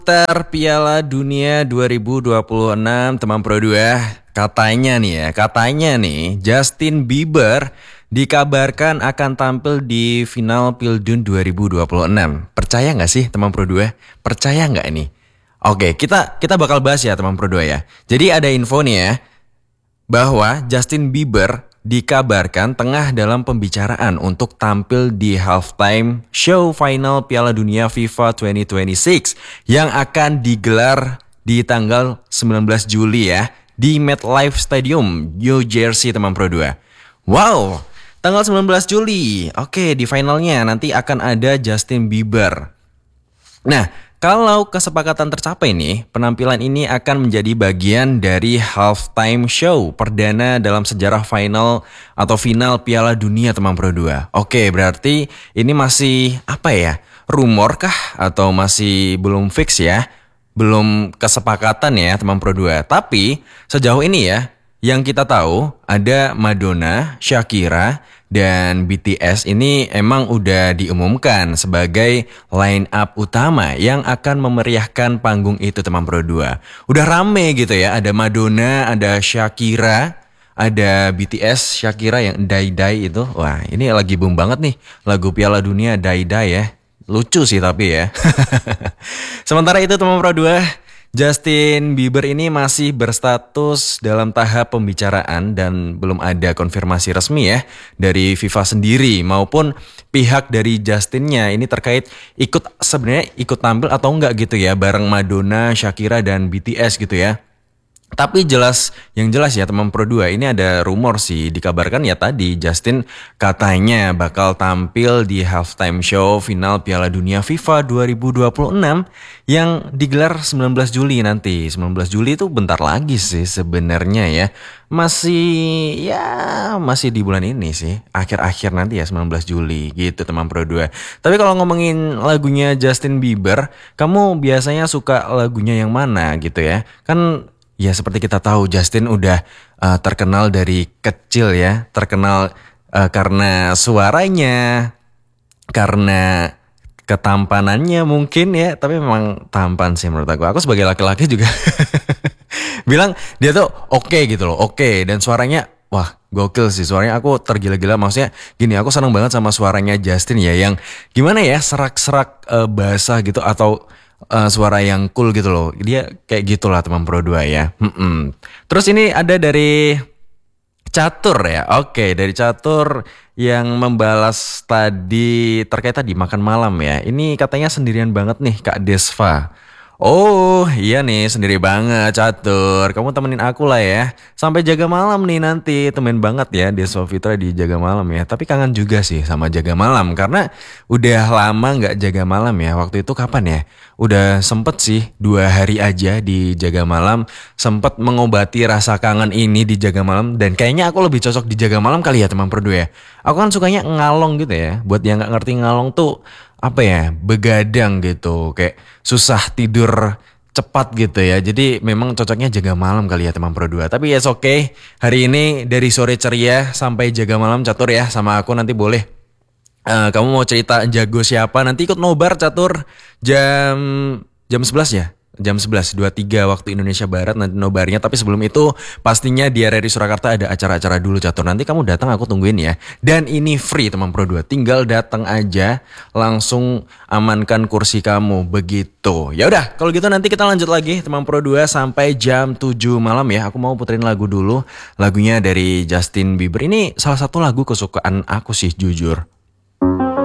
Piala Dunia 2026 teman Pro 2. Katanya nih Justin Bieber dikabarkan akan tampil di final Pildun 2026. Percaya nggak sih teman Pro 2? Percaya nggak ini? Oke, kita bakal bahas ya teman Pro 2 ya. Jadi ada info nih ya, bahwa Justin Bieber dikabarkan tengah dalam pembicaraan untuk tampil di halftime show final Piala Dunia FIFA 2026 yang akan digelar di tanggal 19 Juli ya di MetLife Stadium, New Jersey teman Pro 2. Wow, tanggal 19 Juli. Oke, di finalnya nanti akan ada Justin Bieber. Nah, kalau kesepakatan tercapai nih, penampilan ini akan menjadi bagian dari halftime show perdana dalam sejarah final atau final Piala Dunia teman Pro 2. Oke, berarti ini masih rumor kah atau masih belum fix ya? Belum kesepakatan ya teman Pro 2. Tapi sejauh ini ya, yang kita tahu ada Madonna, Shakira, dan BTS ini emang udah diumumkan sebagai line up utama yang akan memeriahkan panggung itu teman Pro 2. Udah rame gitu ya, ada Madonna, ada Shakira, ada BTS, Shakira yang Die Die itu. Wah, ini lagi boom banget nih lagu Piala Dunia Die Die ya. Lucu sih tapi ya. Sementara itu teman Pro 2, Justin Bieber ini masih berstatus dalam tahap pembicaraan dan belum ada konfirmasi resmi ya dari FIFA sendiri maupun pihak dari Justinnya ini terkait sebenarnya ikut tampil atau enggak gitu ya bareng Madonna, Shakira dan BTS gitu ya. Tapi yang jelas ya teman Pro 2, ini ada rumor sih, dikabarkan ya tadi Justin katanya bakal tampil di halftime show final Piala Dunia FIFA 2026 yang digelar 19 Juli nanti. 19 Juli itu bentar lagi sih sebenarnya ya. Masih di bulan ini sih, akhir-akhir nanti ya 19 Juli gitu teman Pro 2. Tapi kalau ngomongin lagunya Justin Bieber, kamu biasanya suka lagunya yang mana gitu ya? Kan ya seperti kita tahu Justin udah terkenal dari kecil ya, terkenal karena suaranya, karena ketampanannya mungkin ya, tapi memang tampan sih menurut aku. Aku sebagai laki-laki juga bilang dia tuh oke gitu loh, oke, dan suaranya wah gokil sih, suaranya aku tergila-gila. Maksudnya gini, aku senang banget sama suaranya Justin ya, yang gimana ya, serak-serak basah gitu atau suara yang cool gitu loh. Dia kayak gitulah teman Pro 2 ya. Terus ini ada dari Catur ya. Oke, dari Catur yang membalas tadi terkait tadi makan malam ya. Ini katanya sendirian banget nih Kak Desva. Oh iya nih, sendiri banget Catur. Kamu temenin aku lah ya. Sampai jaga malam nih nanti. Temen banget ya Desva Fitra di jaga malam ya. Tapi kangen juga sih sama jaga malam, karena udah lama gak jaga malam ya. Waktu itu kapan ya? Udah sempet sih 2 hari aja di jaga malam. Sempet mengobati rasa kangen ini di jaga malam. Dan kayaknya aku lebih cocok di jaga malam kali ya teman Pro 2 ya. Aku kan sukanya ngalong gitu ya. Buat yang gak ngerti ngalong tuh begadang gitu, kayak susah tidur cepat gitu ya. Jadi memang cocoknya jaga malam kali ya teman Pro 2. Tapi yes oke. Hari ini dari sore ceria sampai jaga malam Catur ya sama aku, nanti boleh. Kamu mau cerita jago siapa? Nanti ikut nobar Catur jam 11 ya. Jam 11.23 waktu Indonesia Barat nanti nobarnya. Tapi sebelum itu pastinya di RRI Surakarta ada acara-acara dulu Catur. Nanti kamu datang, aku tungguin ya. Dan ini free teman Pro 2. Tinggal datang aja, langsung amankan kursi kamu begitu. Ya udah, kalau gitu nanti kita lanjut lagi teman Pro 2 sampai jam 7 malam ya. Aku mau puterin lagu dulu. Lagunya dari Justin Bieber. Ini salah satu lagu kesukaan aku sih jujur.